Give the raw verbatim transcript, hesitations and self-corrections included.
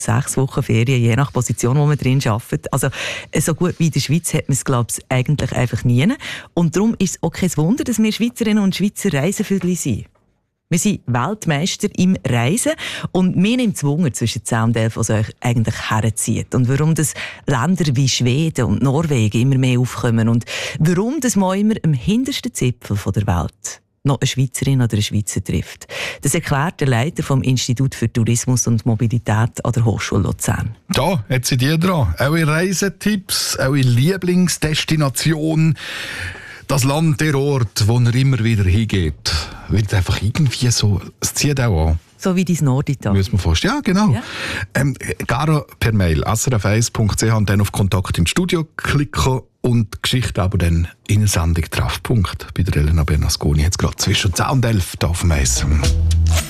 sechs Wochen Ferien, je nach Position, wo man drin arbeitet. Also so gut wie in der Schweiz hat man es, glaube ich, eigentlich einfach nie. Und darum ist es auch kein Wunder, dass wir Schweizerinnen und Schweizer Reisevögel sind. Wir sind Weltmeister im Reisen und mir nimmt es Wunder zwischen zehn und elf, was euch eigentlich herzieht. Und warum das Länder wie Schweden und Norwegen immer mehr aufkommen und warum das man immer am hintersten Zipfel der Welt noch eine Schweizerin oder einen Schweizer trifft. Das erklärt der Leiter vom Institut für Tourismus und Mobilität an der Hochschule Luzern. Da, jetzt seid ihr dran. Eure Reisetipps, eure Lieblingsdestination, das Land, der Ort, wo ihr immer wieder hingeht. Wird einfach irgendwie so, es zieht auch an. So wie dein Nordital. Müssen wir fast. Ja, genau. Ja. Ähm, Gara per Mail, s r f eins punkt c h und dann auf Kontakt ins Studio klicken und die Geschichte aber dann in eine Sendung Treffpunkt bei der Elena Bernasconi. Jetzt gerade zwischen zehn und elf da auf dem Eis.